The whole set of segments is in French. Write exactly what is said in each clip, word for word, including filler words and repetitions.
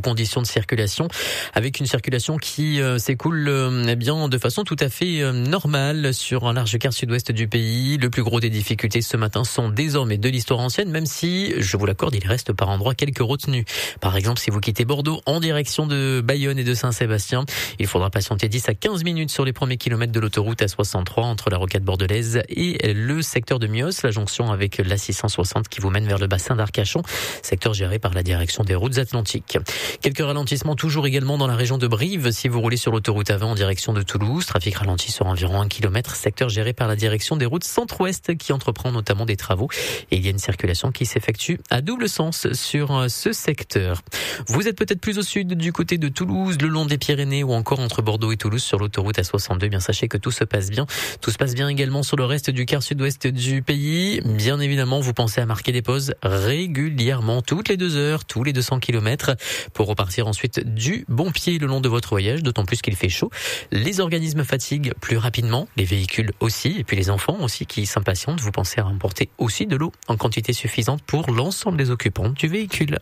conditions de circulation, avec une circulation qui euh, s'écoule euh, eh bien de façon tout à fait euh, normale sur un large quart sud-ouest du pays. Le plus gros des difficultés ce matin sont désormais de l'histoire ancienne, même si, je vous l'accorde, il reste par endroits quelques retenues. Par exemple, si vous quittez Bordeaux en direction de Bayonne et de Saint-Sébastien, il faudra patienter dix à quinze minutes sur les premiers kilomètres de l'autoroute A soixante-trois entre la rocade bordelaise et le secteur de Mios, la jonction avec la six cent soixante qui vous mène vers le bassin d'Arcachon, secteur géré par la direction des routes atlantiques. Quelques ralentissements toujours également dans la région de Brive si vous roulez sur l'autoroute A vingt en direction de Toulouse. Trafic ralenti sur environ un kilomètre, secteur géré par la direction des routes centre-ouest qui entreprend notamment des travaux. Et il y a une circulation qui s'effectue à double sens sur ce secteur. Vous êtes peut-être plus au sud du côté de Toulouse, le long des Pyrénées ou encore entre Bordeaux et Toulouse sur l'autoroute A soixante-deux. Bien sachez que tout se passe bien. Tout se passe bien également sur le reste du quart sud-ouest du pays. Bien évidemment, vous pensez à marquer des pauses régulièrement, toutes les deux heures, tous les deux cents kilomètres, pour repartir ensuite du bon pied le long de votre voyage, d'autant plus qu'il fait chaud. Les organismes fatiguent plus rapidement, les véhicules aussi, et puis les enfants aussi qui s'impatientent. Vous pensez à emporter aussi de l'eau en quantité suffisante pour l'ensemble des occupants du véhicule.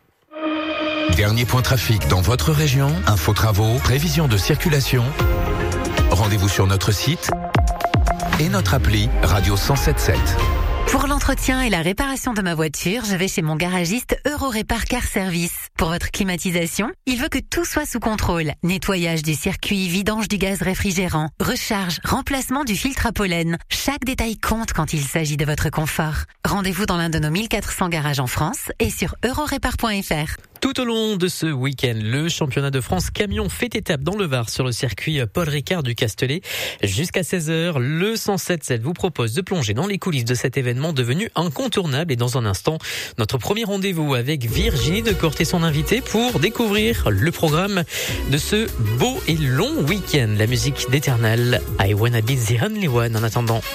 Dernier point trafic dans votre région, info travaux, prévision de circulation. Rendez-vous sur notre site et notre appli Radio cent sept virgule sept. Pour l'entretien et la réparation de ma voiture, je vais chez mon garagiste Eurorépar Car Service. Pour votre climatisation, il veut que tout soit sous contrôle. Nettoyage du circuit, vidange du gaz réfrigérant, recharge, remplacement du filtre à pollen. Chaque détail compte quand il s'agit de votre confort. Rendez-vous dans l'un de nos mille quatre cents garages en France et sur eurorépar point f r. Tout au long de ce week-end, le championnat de France camion fait étape dans le Var sur le circuit Paul Ricard du Castellet. Jusqu'à seize heures, le cent sept virgule sept vous propose de plonger dans les coulisses de cet événement devenu incontournable. Et dans un instant, notre premier rendez-vous avec Virginie Decourt et son invité pour découvrir le programme de ce beau et long week-end. La musique d'Eternal, I Wanna Be the Only One en attendant.